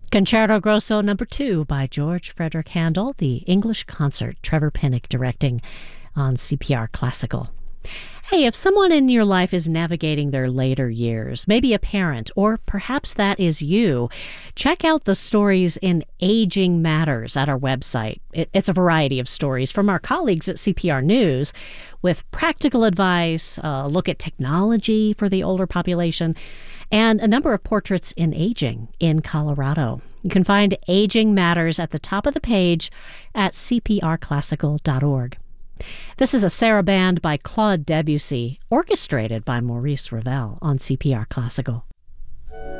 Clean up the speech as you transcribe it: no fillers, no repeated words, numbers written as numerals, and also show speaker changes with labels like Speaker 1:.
Speaker 1: Concerto Grosso Number 2 by George Frederick Handel, the English concert, Trevor Pinnock directing on CPR Classical. Hey, if someone in your life is navigating their later years, maybe a parent, or perhaps that is you, check out the stories in Aging Matters at our website. It's a variety of stories from our colleagues at CPR News with practical advice, a look at technology for the older population, and a number of portraits in aging in Colorado. You can find Aging Matters at the top of the page at cprclassical.org. This is a Sarabande by Claude Debussy, orchestrated by Maurice Ravel on CPR Classical.